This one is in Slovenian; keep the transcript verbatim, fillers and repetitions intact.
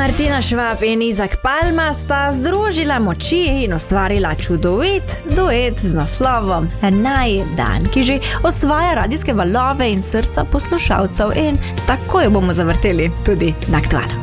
Martina Švab in Izak Palma sta združila moči in ustvarila čudovit duet z naslovom Naj dan, ki že osvaja radijske valove in srca poslušalcev in tako jo bomo zavrteli tudi na Aktualu.